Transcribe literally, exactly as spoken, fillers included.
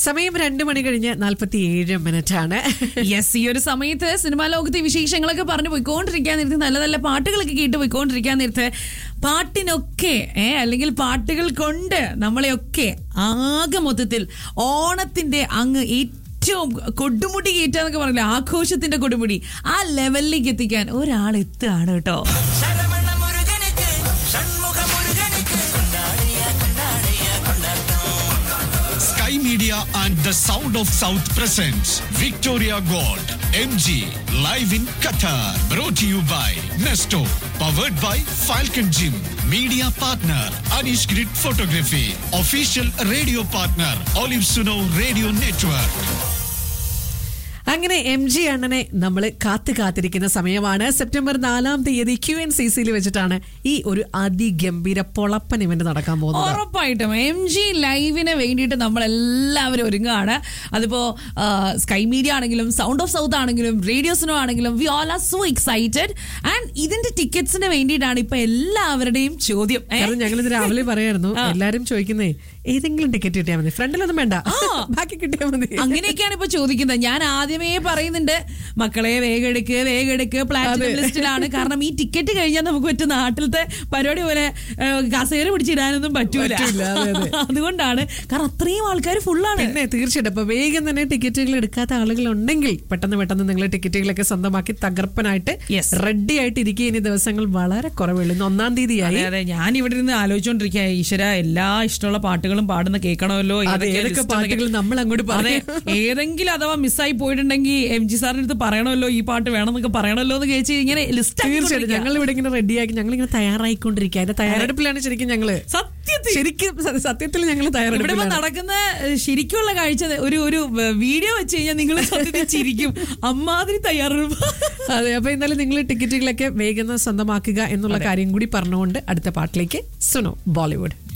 സമയം രണ്ട് മണി കഴിഞ്ഞ് നാൽപ്പത്തി ഏഴ് മിനിറ്റ് ആണ്. യെസ്, ഈ ഒരു സമയത്ത് സിനിമാ ലോകത്തെ വിശേഷങ്ങളൊക്കെ പറഞ്ഞു പോയിക്കൊണ്ടിരിക്കാൻ നേരത്ത്, നല്ല നല്ല പാട്ടുകളൊക്കെ കേട്ട് പോയിക്കൊണ്ടിരിക്കാൻ നേരത്ത്, പാട്ടിനൊക്കെ ഏ അല്ലെങ്കിൽ പാട്ടുകൾ കൊണ്ട് നമ്മളെയൊക്കെ ആകെ മൊത്തത്തിൽ ഓണത്തിന്റെ അങ്ങ് ഏറ്റവും കൊടുമുടി കയറ്റാന്നൊക്കെ പറഞ്ഞില്ല, ആഘോഷത്തിന്റെ കൊടുമുടി ആ ലെവലിലേക്ക് എത്തിക്കാൻ ഒരാൾ എത്തുകയാണ് കേട്ടോ. Sky Media and the Sound of South presents Victoria Gold M G live in Qatar. Brought to you by Nesto. Powered by Falcon Gym. Media partner Anish Grid Photography. Official radio partner Olive Suno Radio Network. അങ്ങനെ M G അണ്ണനെ നമ്മൾ കാത്തു കാത്തിരിക്കുന്ന സമയമാണ്. September നാലാം തീയതി Q N C സിയിൽ വെച്ചിട്ടാണ് ഈ ഒരു അതിഗംഭീര പൊളപ്പൻ ഇവന്റ് നടക്കാൻ പോകുന്നത്. ഉറപ്പായിട്ടും എം ജി ലൈവിന് വേണ്ടിയിട്ട് നമ്മൾ എല്ലാവരും ഒരുങ്ങാണ്. അതിപ്പോ സ്കൈ മീഡിയ ആണെങ്കിലും സൗണ്ട് ഓഫ് സൗത്ത് ആണെങ്കിലും റേഡിയോസിനോ ആണെങ്കിലും we all are so excited. And ഇതിന്റെ ടിക്കറ്റ്സിന് വേണ്ടിയിട്ടാണ് ഇപ്പൊ എല്ലാവരുടെയും ചോദ്യം. ഞങ്ങൾ ഇത് രാവിലെ പറയായിരുന്നു, എല്ലാരും ചോദിക്കുന്നേ ഏതെങ്കിലും ടിക്കറ്റ് കിട്ടിയാൽ മതി, ഫ്രണ്ടിലൊന്നും വേണ്ട, ബാക്കി കിട്ടിയാൽ മതി. അങ്ങനെയൊക്കെയാണ് ഇപ്പൊ ചോദിക്കുന്നത്. ഞാൻ ആദ്യമേ പറയുന്നുണ്ട്, മക്കളെ വേഗം എടുക്ക് വേഗം എടുക്ക്, പ്ലാറ്റിനം ലിസ്റ്റിലാണ്. കാരണം ഈ ടിക്കറ്റ് കഴിഞ്ഞാൽ നമുക്ക് മറ്റു നാട്ടിലത്തെ പരിപാടി പോലെ കസേര പിടിച്ചിടാനൊന്നും പറ്റൂല. അതുകൊണ്ടാണ്, കാരണം അത്രയും ആൾക്കാർ ഫുള്ളാണ്. പിന്നെ തീർച്ചയായിട്ടും അപ്പൊ വേഗം തന്നെ ടിക്കറ്റുകൾ എടുക്കാത്ത ആളുകളുണ്ടെങ്കിൽ പെട്ടെന്ന് പെട്ടെന്ന് നിങ്ങൾ ടിക്കറ്റുകളൊക്കെ സ്വന്തമാക്കി തകർപ്പനായിട്ട് റെഡി ആയിട്ട് ഇരിക്കുക. ഇനി ദിവസങ്ങൾ വളരെ കുറവുള്ളൂ. ഇന്ന് ഒന്നാം തീയതിയായി. അതെ, ഞാൻ ഇവിടെ നിന്ന് ആലോചിച്ചോണ്ടിരിക്കുക, ഈശ്വര എല്ലാ ഇഷ്ടമുള്ള പാട്ടുകളും പാടുന്ന കേൾക്കണമല്ലോ. ഏതൊക്കെ പാട്ടുകൾ നമ്മൾ അങ്ങോട്ട് പറയാം. ഏതെങ്കിലും അഥവാ മിസ്സായി പോയിട്ടുണ്ടെങ്കിൽ എം ജി സാറിന്റെ അടുത്ത് പറയണമല്ലോ, ഈ പാട്ട് വേണമെന്നൊക്കെ പറയണമല്ലോ എന്ന് കേൾച്ച് ഇങ്ങനെ ലിസ്റ്റ്. തീർച്ചയായിട്ടും ഞങ്ങൾ ഇവിടെ ഇങ്ങനെ റെഡിയാക്കി ഞങ്ങൾ ഇങ്ങനെ തയ്യാറായിക്കൊണ്ടിരിക്കുക. അതിന്റെ തയ്യാറെടുപ്പിലാണ് ശരിക്കും ഞങ്ങള്. സത്യത്തിൽ ശരിക്കും സത്യത്തിൽ ഞങ്ങൾ തയ്യാറെടുപ്പ്. ഇവിടെ നടക്കുന്ന ശരിക്കുള്ള കാഴ്ച ഒരു ഒരു വീഡിയോ വെച്ച് കഴിഞ്ഞാൽ നിങ്ങൾ സത്യത്തിൽ ചിരിക്കും. അമ്മാതിരി തയ്യാറെടുപ്പ്. അതെ, അപ്പൊ എന്നാലും നിങ്ങൾ ടിക്കറ്റുകളൊക്കെ വേഗം സ്വന്തമാക്കുക എന്നുള്ള കാര്യം കൂടി പറഞ്ഞുകൊണ്ട് അടുത്ത പാട്ടിലേക്ക് സുനോ ബോളിവുഡ്.